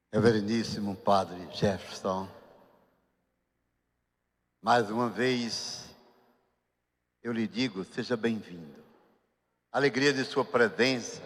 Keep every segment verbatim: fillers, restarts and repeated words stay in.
Reverendíssimo Padre Jefferson, mais uma vez eu lhe digo, seja bem-vindo. A alegria de sua presença,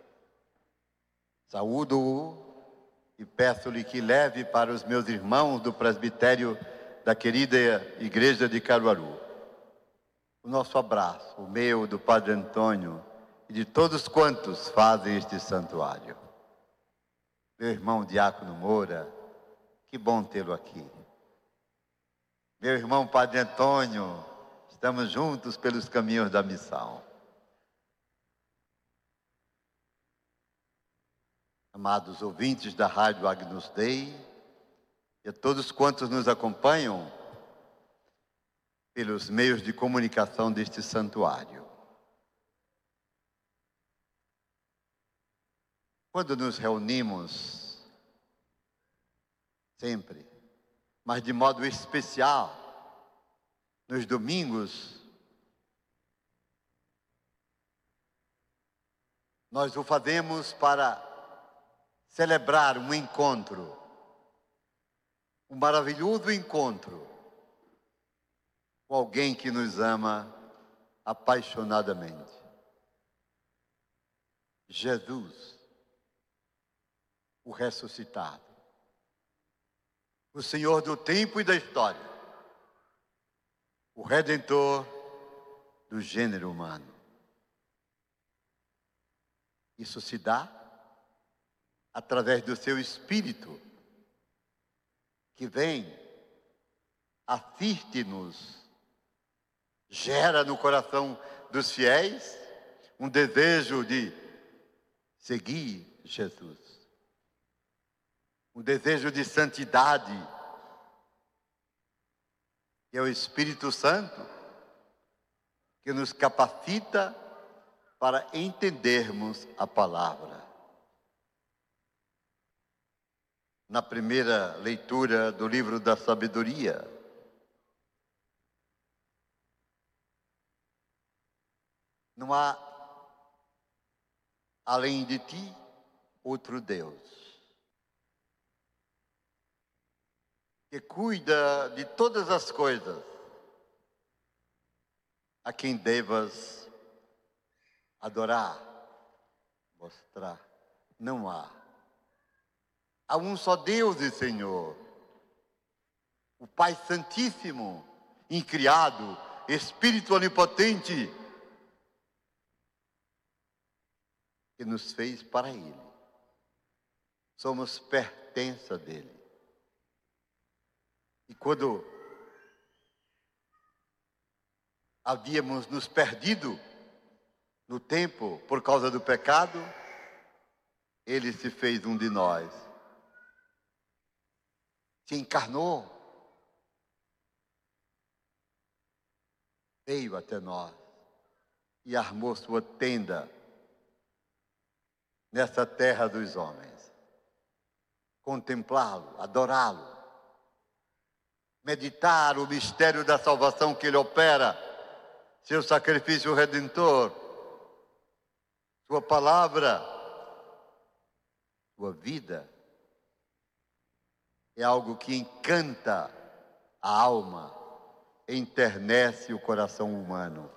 saúdo-o e peço-lhe que leve para os meus irmãos do presbitério da querida Igreja de Caruaru o nosso abraço, o meu, do Padre Antônio e de todos quantos fazem este santuário. Meu irmão Diácono Moura, que bom tê-lo aqui. Meu irmão Padre Antônio, estamos juntos pelos caminhos da missão. Amados ouvintes da Rádio Agnus Dei, e a todos quantos nos acompanham pelos meios de comunicação deste santuário. Quando nos reunimos, sempre, mas de modo especial, nos domingos, nós o fazemos para celebrar um encontro, um maravilhoso encontro com alguém que nos ama apaixonadamente. Jesus, o ressuscitado, o Senhor do tempo e da história, o Redentor do gênero humano. Isso se dá através do seu Espírito, que vem, assiste-nos, gera no coração dos fiéis um desejo de seguir Jesus, um desejo de santidade, que é o Espírito Santo que nos capacita para entendermos a palavra. Na primeira leitura do livro da sabedoria, não há, além de ti, outro Deus, que cuida de todas as coisas, a quem devas adorar, mostrar. Não há. Há um só Deus e Senhor, o Pai Santíssimo, incriado, Espírito Onipotente, que nos fez para Ele. Somos pertença dEle. E quando havíamos nos perdido no tempo por causa do pecado, Ele se fez um de nós. Se encarnou, veio até nós e armou sua tenda nessa terra dos homens. Contemplá-lo, adorá-lo, meditar o mistério da salvação que Ele opera, seu sacrifício redentor, sua palavra, sua vida, é algo que encanta a alma, enternece o coração humano.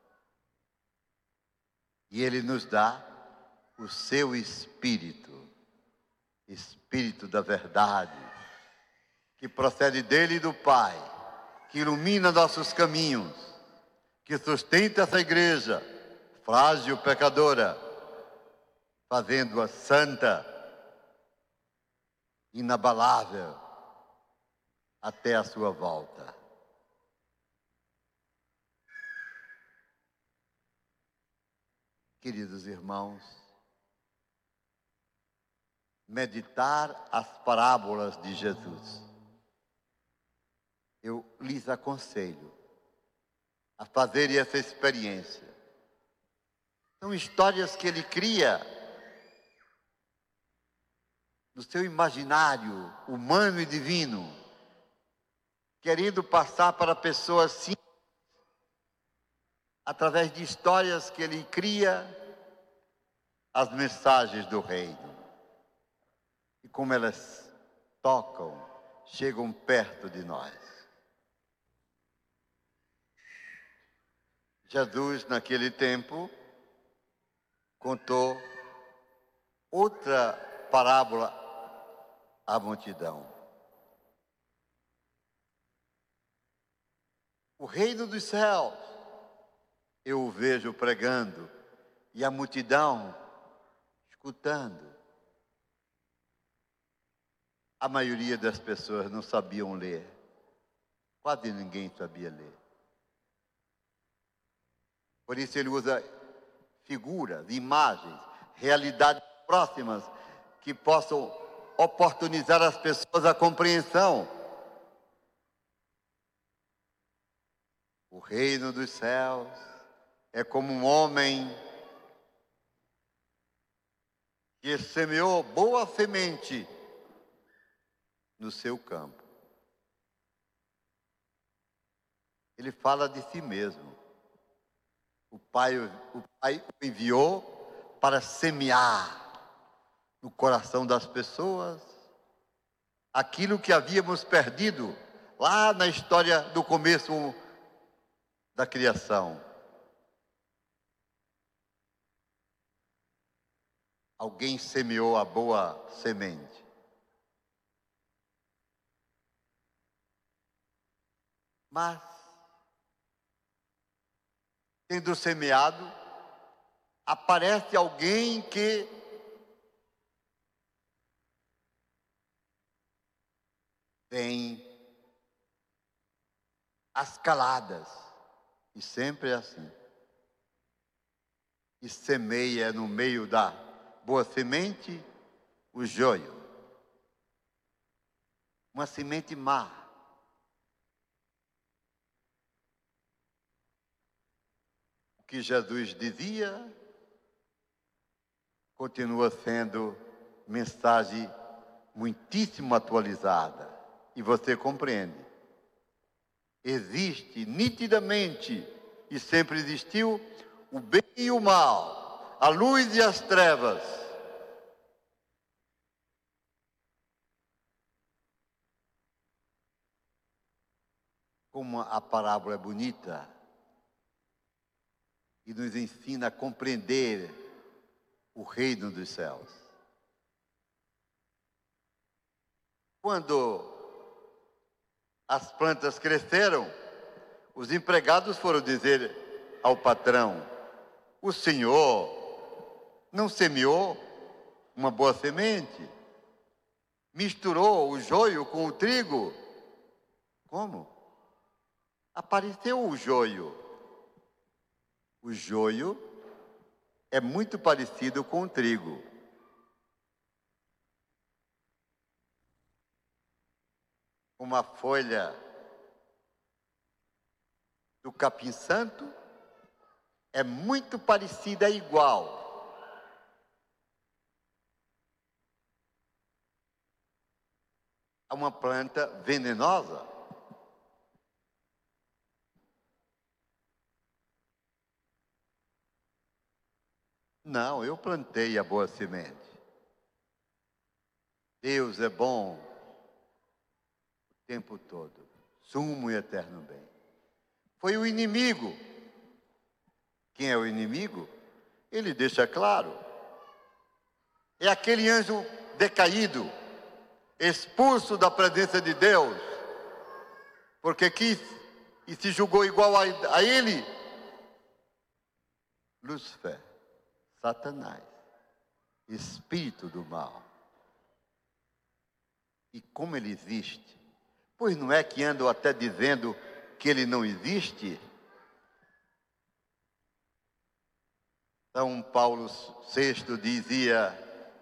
E Ele nos dá o seu Espírito, Espírito da verdade, que procede dEle e do Pai, que ilumina nossos caminhos, que sustenta essa igreja, frágil, pecadora, fazendo-a santa, inabalável, até a sua volta. Queridos irmãos, meditar as parábolas de Jesus. Eu lhes aconselho a fazerem essa experiência. São histórias que Ele cria no seu imaginário humano e divino, querendo passar para pessoas simples, através de histórias que Ele cria, as mensagens do reino. e como elas tocam, chegam perto de nós. Jesus, naquele tempo, contou outra parábola à multidão. O reino dos céus, eu o vejo pregando e a multidão escutando. A maioria das pessoas não sabiam ler. Quase ninguém sabia ler. Por isso ele usa figuras, imagens, realidades próximas que possam oportunizar as pessoas a compreensão. O reino dos céus é como um homem que semeou boa semente no seu campo. Ele fala de si mesmo. O Pai, o Pai o enviou para semear no coração das pessoas aquilo que havíamos perdido lá na história do começo da criação. Alguém semeou a boa semente. Mas, tendo semeado, aparece alguém que vem às caladas, e sempre é assim, e semeia no meio da boa semente o joio, uma semente má. O que Jesus dizia continua sendo mensagem muitíssimo atualizada. E você compreende. Existe nitidamente e sempre existiu o bem e o mal, a luz e as trevas. Como a parábola é bonita e nos ensina a compreender o reino dos céus. Quando as plantas cresceram, os empregados foram dizer ao patrão: o senhor não semeou uma boa semente? Misturou o joio com o trigo? Como? Apareceu o joio. O joio é muito parecido com o trigo. Uma folha do capim-santo é muito parecida, igual a uma planta venenosa. Não, eu plantei a boa semente. Deus é bom o tempo todo, sumo e eterno bem. Foi o inimigo. Quem é o inimigo? Ele deixa claro. É aquele anjo decaído, expulso da presença de Deus, porque quis e se julgou igual a, a ele. Lúcifer, Satanás, espírito do mal. E como ele existe? Pois não é que andam até dizendo que ele não existe? São Paulo sexto dizia,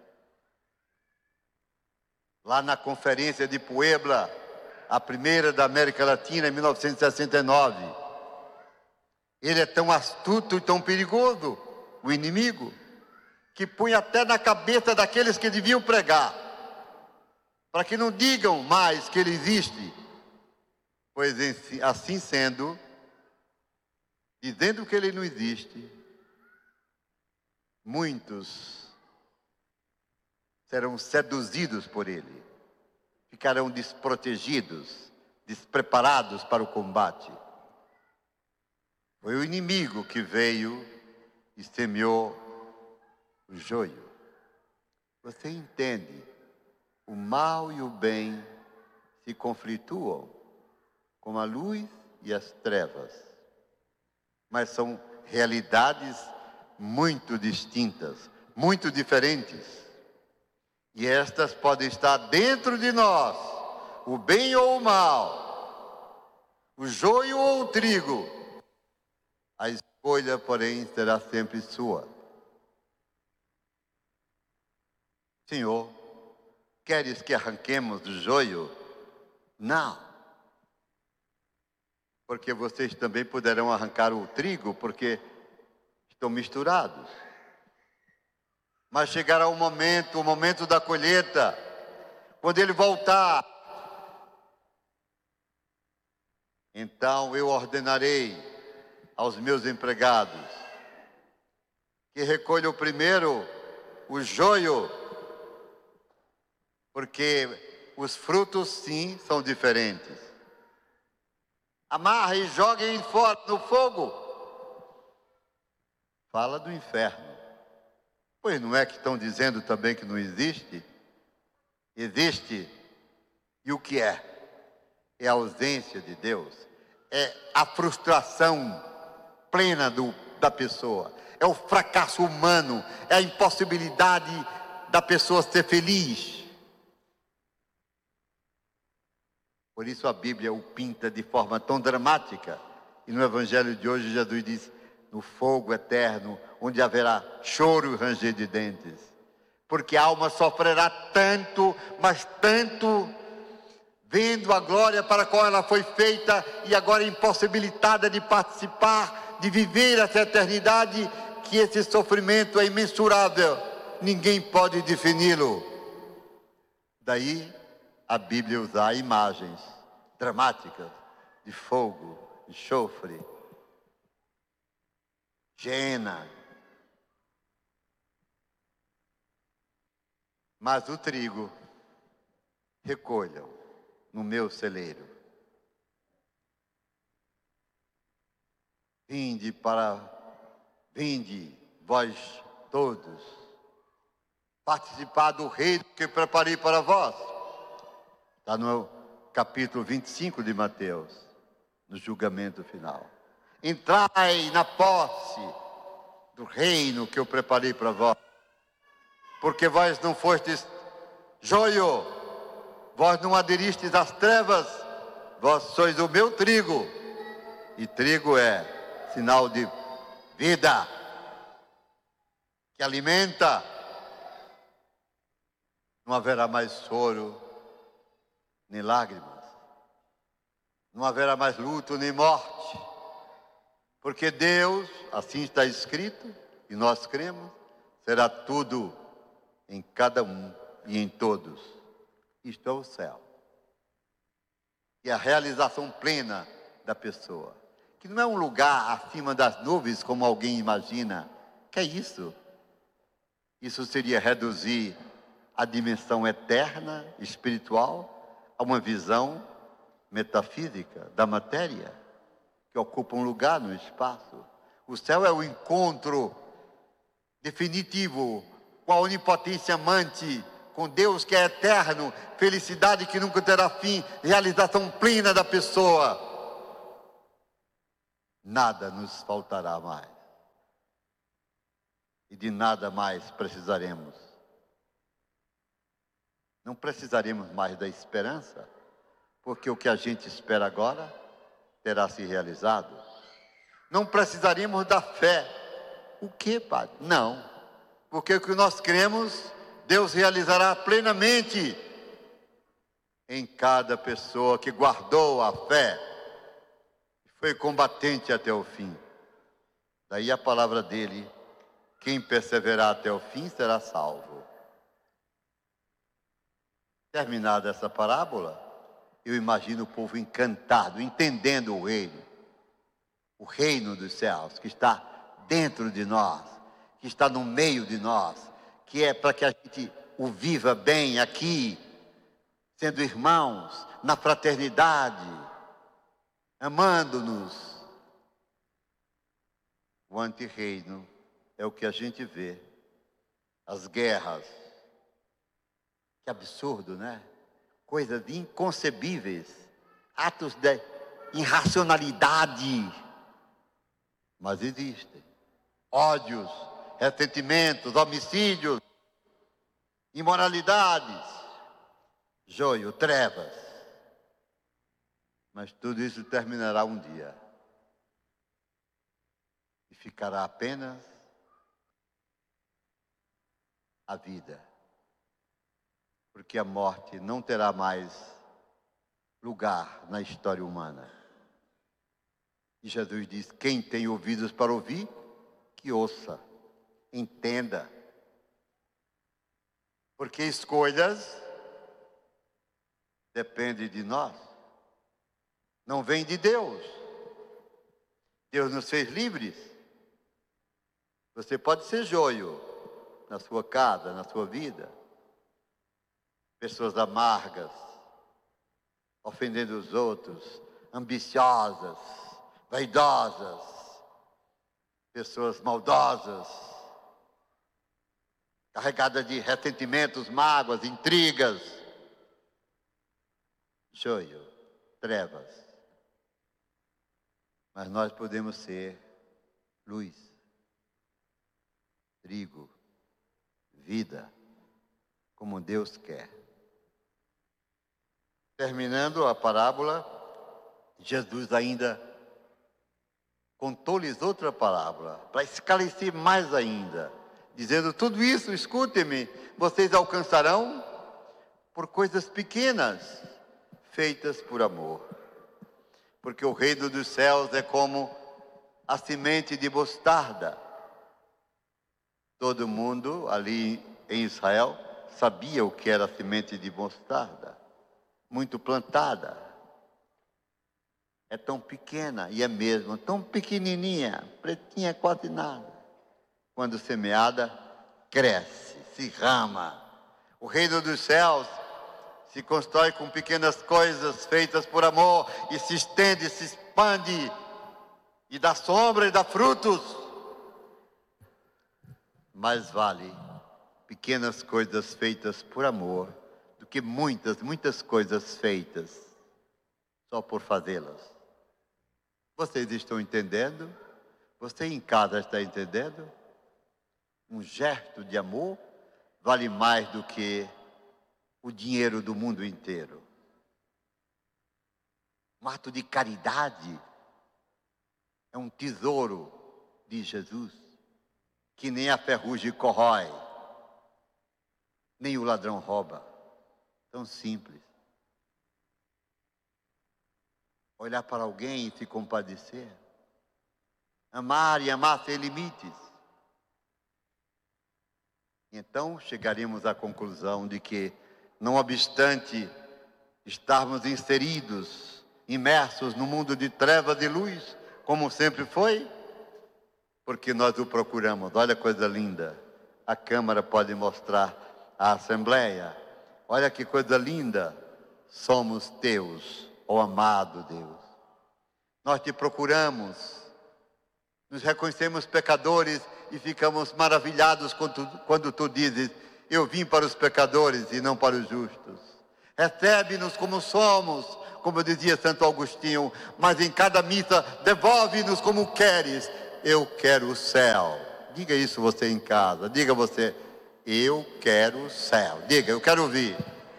lá na conferência de Puebla, a primeira da América Latina, em mil novecentos e sessenta e nove, ele é tão astuto e tão perigoso, o inimigo, que põe até na cabeça daqueles que deviam pregar, para que não digam mais que ele existe. Pois assim sendo, dizendo que ele não existe, muitos serão seduzidos por ele, ficarão desprotegidos, despreparados para o combate. Foi o inimigo que veio e semeou o joio. Você entende? O mal e o bem se conflituam como a luz e as trevas, mas são realidades muito distintas, muito diferentes. E estas podem estar dentro de nós, o bem ou o mal, o joio ou o trigo. A escolha, porém, será sempre sua. Senhor, queres que arranquemos do joio? Não. Porque vocês também poderão arrancar o trigo, porque estão misturados. Mas chegará o momento, o momento da colheita, quando ele voltar. Então eu ordenarei aos meus empregados que recolham primeiro o joio, porque os frutos, sim, são diferentes. Amarre e joguem fora no fogo. Fala do inferno. Pois não é que estão dizendo também que não existe? Existe. E o que é? É a ausência de Deus. É a frustração plena do, da pessoa. É o fracasso humano. É a impossibilidade da pessoa ser feliz. Por isso a Bíblia o pinta de forma tão dramática. E no Evangelho de hoje Jesus diz: no fogo eterno, onde haverá choro e ranger de dentes. Porque a alma sofrerá tanto, mas tanto, vendo a glória para a qual ela foi feita e agora impossibilitada de participar, de viver essa eternidade, que esse sofrimento é imensurável. Ninguém pode defini-lo. Daí a Bíblia usar imagens dramáticas de fogo, de enxofre, Gena. Mas o trigo recolham no meu celeiro. Vinde para, vinde vós todos, participar do reino que preparei para vós. Está no capítulo vinte e cinco de Mateus, no julgamento final. Entrai na posse do reino que eu preparei para vós, porque vós não fostes joio, vós não aderistes às trevas, vós sois o meu trigo, e trigo é sinal de vida, que alimenta. Não haverá mais choro, nem lágrimas, não haverá mais luto, nem morte, porque Deus, assim está escrito, e nós cremos, será tudo em cada um e em todos. Isto é o céu. E a realização plena da pessoa, que não é um lugar acima das nuvens, como alguém imagina. Que é isso? Isso seria reduzir a dimensão eterna, espiritual, a uma visão metafísica da matéria, que ocupa um lugar no espaço. O céu é o encontro definitivo com a onipotência amante, com Deus que é eterno, felicidade que nunca terá fim, realização plena da pessoa. Nada nos faltará mais. E de nada mais precisaremos. Não precisaremos mais da esperança, porque o que a gente espera agora terá se realizado. Não precisaríamos da fé. O que, Padre? Não. Porque o que nós cremos, Deus realizará plenamente em cada pessoa que guardou a fé e foi combatente até o fim. Daí a palavra dele: quem perseverar até o fim será salvo. Terminada essa parábola, eu imagino o povo encantado, entendendo o reino. O reino dos céus, que está dentro de nós, que está no meio de nós, que é para que a gente o viva bem aqui, sendo irmãos, na fraternidade, amando-nos. O antirreino é o que a gente vê. As guerras. Que absurdo, né? Coisas inconcebíveis. Atos de irracionalidade. Mas existem. Ódios, ressentimentos, homicídios, imoralidades, joio, trevas. Mas tudo isso terminará um dia. E ficará apenas a vida. Porque a morte não terá mais lugar na história humana. E Jesus diz: quem tem ouvidos para ouvir, que ouça, entenda. Porque escolhas dependem de nós. Não vem de Deus. Deus nos fez livres. Você pode ser joio na sua casa, na sua vida. Pessoas amargas, ofendendo os outros, ambiciosas, vaidosas, pessoas maldosas, carregadas de ressentimentos, mágoas, intrigas, joio, trevas. Mas nós podemos ser luz, trigo, vida, como Deus quer. Terminando a parábola, Jesus ainda contou-lhes outra parábola, para esclarecer mais ainda, dizendo: tudo isso, escutem-me, vocês alcançarão por coisas pequenas, feitas por amor. Porque o reino dos céus é como a semente de mostarda. Todo mundo ali em Israel sabia o que era a semente de mostarda. Muito plantada. É tão pequena, e é mesmo, tão pequenininha, pretinha, quase nada. Quando semeada, cresce, se rama. O reino dos céus se constrói com pequenas coisas feitas por amor e se estende, se expande e dá sombra e dá frutos. Mais vale pequenas coisas feitas por amor do que muitas, muitas coisas feitas só por fazê-las. Vocês estão entendendo? Você em casa está entendendo? Um gesto de amor vale mais do que o dinheiro do mundo inteiro. Um ato de caridade é um tesouro de Jesus, que nem a ferrugem corrói, nem o ladrão rouba. Tão simples. Olhar para alguém e se compadecer. Amar e amar sem limites. Então chegaremos à conclusão de que, não obstante estarmos inseridos, imersos no mundo de trevas e luz, como sempre foi, porque nós o procuramos. Olha que coisa linda. A Câmara pode mostrar à Assembleia. Olha que coisa linda. Somos teus, ó amado Deus. Nós te procuramos. Nos reconhecemos pecadores e ficamos maravilhados quando tu, quando tu dizes: eu vim para os pecadores e não para os justos. Recebe-nos como somos, como dizia Santo Agostinho, mas em cada missa devolve-nos como queres. Eu quero o céu. Diga isso você em casa. Diga você: eu quero o céu. Diga, eu quero ouvir.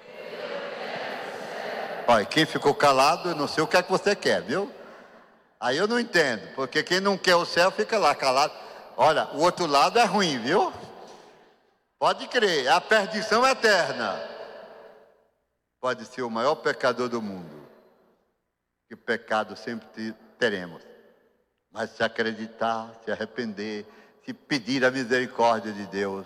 Olha, quem ficou calado, eu não sei o que é que você quer, viu? Aí eu não entendo, porque quem não quer o céu fica lá calado. Olha, o outro lado é ruim, viu? Pode crer, é a perdição eterna. Pode ser o maior pecador do mundo, que pecado sempre teremos. Mas se acreditar, se arrepender, se pedir a misericórdia de Deus,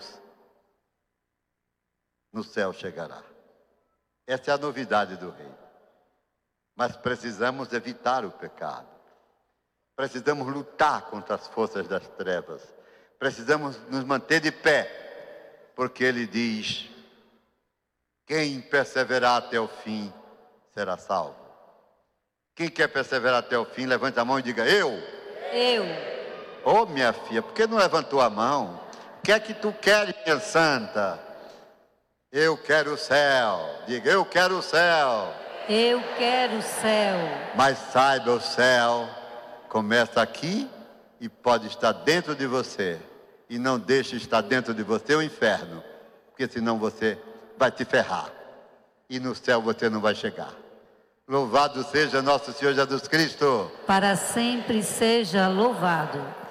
no céu chegará. Essa é a novidade do reino. Mas precisamos evitar o pecado. Precisamos lutar contra as forças das trevas. Precisamos nos manter de pé, porque Ele diz: Quem perseverar até o fim será salvo. Quem quer perseverar até o fim, levante a mão e diga: eu. Eu. Ô, minha filha, por que não levantou a mão? O que é que tu queres, minha santa? Eu quero o céu. Diga: eu quero o céu. Eu quero o céu. Mas saiba, o céu começa aqui e pode estar dentro de você. E não deixe estar dentro de você o inferno, porque senão você vai te ferrar. E no céu você não vai chegar. Louvado seja nosso Senhor Jesus Cristo. Para sempre seja louvado.